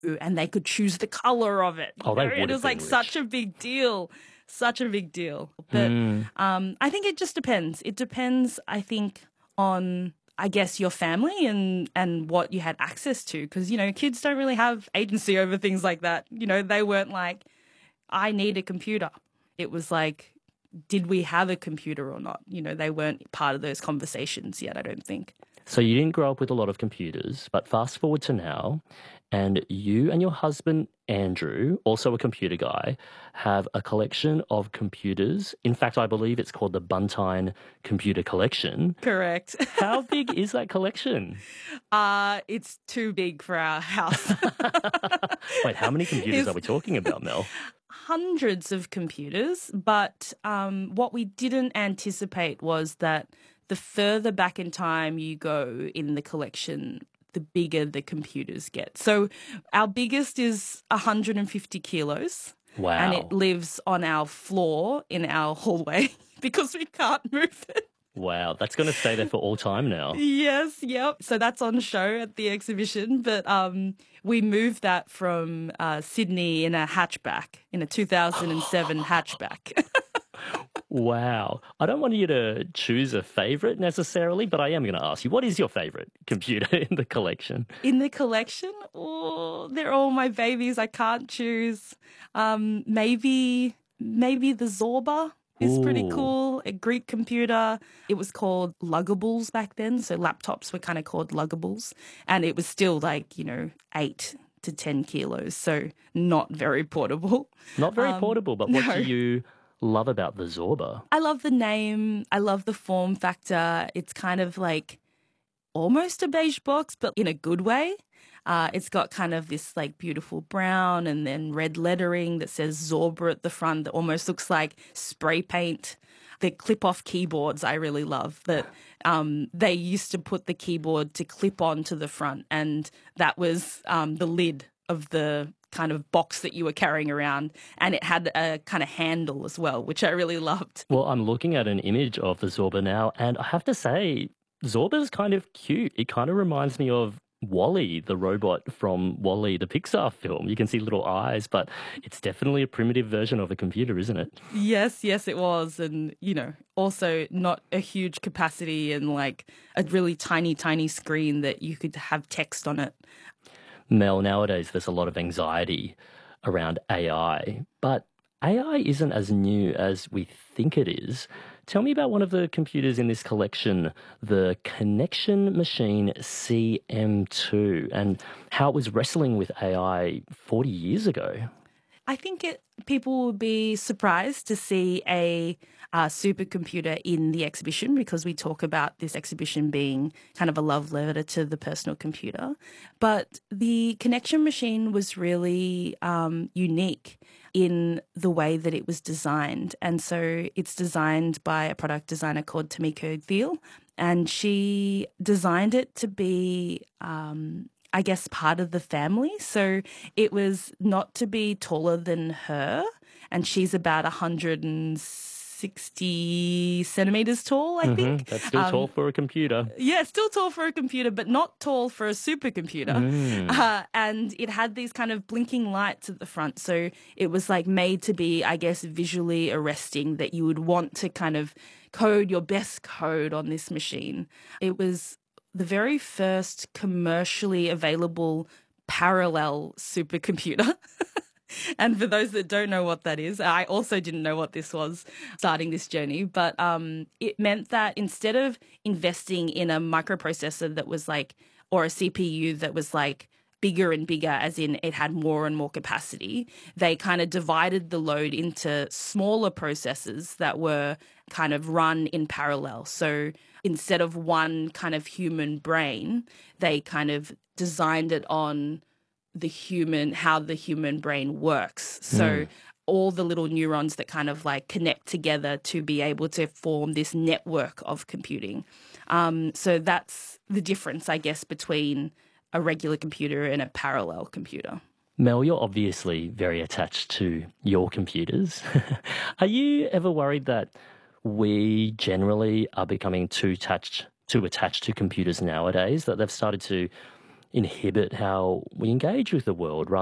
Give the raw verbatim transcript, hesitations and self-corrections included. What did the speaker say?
and they could choose the color of it. Oh, they know? would It have was been like rich. such a big deal. Such a big deal. But Mm. um, I think it just depends. It depends, I think, on, I guess, your family and, and what you had access to. Because, you know, kids don't really have agency over things like that. You know, they weren't like, I need a computer. It was like, did we have a computer or not? You know, they weren't part of those conversations yet, I don't think. So you didn't grow up with a lot of computers, but fast forward to now, and you and your husband, Andrew, also a computer guy, have a collection of computers. In fact, I believe it's called the Buntine Computer Collection. Correct. How big is that collection? Uh, it's too big for our house. Wait, how many computers It's- are we talking about, Mel? Hundreds of computers, but um, what we didn't anticipate was that the further back in time you go in the collection, the bigger the computers get. So our biggest is one hundred fifty kilos. Wow. And it lives on our floor in our hallway because we can't move it. Wow, that's going to stay there for all time now. Yes, yep. So that's on show at the exhibition. But um, we moved that from uh, Sydney in a hatchback, in a two thousand seven hatchback. Wow. I don't want you to choose a favourite necessarily, but I am going to ask you, what is your favourite computer in the collection? In the collection, oh, they're all my babies. I can't choose. Um, maybe, maybe the Zorba is pretty Ooh. cool. A Greek computer. It was called luggables back then. So laptops were kind of called luggables. And it was still like, you know, eight to ten kilos. So not very portable. Not very Um, portable, but what no. do you love about the Zorba? I love the name. I love the form factor. It's kind of like almost a beige box, but in a good way. Uh, it's got kind of this like beautiful brown and then red lettering that says Zorba at the front that almost looks like spray paint. The clip-off keyboards I really love that um, they used to put the keyboard to clip onto the front, and that was um, the lid of the kind of box that you were carrying around, and it had a kind of handle as well, which I really loved. Well, I'm looking at an image of the Zorba now, and I have to say, Zorba's kind of cute. It kind of reminds me of Wall-E, the robot from Wall-E, the Pixar film. You can see little eyes, but it's definitely a primitive version of a computer, isn't it? Yes, yes, it was. And, you know, also not a huge capacity and like a really tiny, tiny screen that you could have text on it. Mel, nowadays there's a lot of anxiety around A I, but A I isn't as new as we think it is. Tell me about one of the computers in this collection, the Connection Machine C M two, and how it was wrestling with A I forty years ago. I think it, people would be surprised to see a uh, supercomputer in the exhibition because we talk about this exhibition being kind of a love letter to the personal computer. But the Connection Machine was really um, unique in the way that it was designed. And so it's designed by a product designer called Tamiko Thiel, and she designed it to be um, I guess, part of the family. So it was not to be taller than her, and she's about one hundred sixty centimetres tall, I Mhm, think. That's still Um, tall for a computer. Yeah, still tall for a computer, but not tall for a supercomputer. Mm. Uh, and it had these kind of blinking lights at the front. So it was like made to be, I guess, visually arresting, that you would want to kind of code your best code on this machine. It was the very first commercially available parallel supercomputer. And for those that don't know what that is, I also didn't know what this was starting this journey, but um, it meant that instead of investing in a microprocessor that was like, or a C P U that was like bigger and bigger, as in it had more and more capacity, they kind of divided the load into smaller processors that were kind of run in parallel. So instead of one kind of human brain, they kind of designed it on the human, how the human brain works. So Mm. all the little neurons that kind of like connect together to be able to form this network of computing. Um, so that's the difference, I guess, between a regular computer and a parallel computer. Mel, you're obviously very attached to your computers. Are you ever worried that we generally are becoming too attached, too attached to computers nowadays, that they've started to inhibit how we engage with the world rather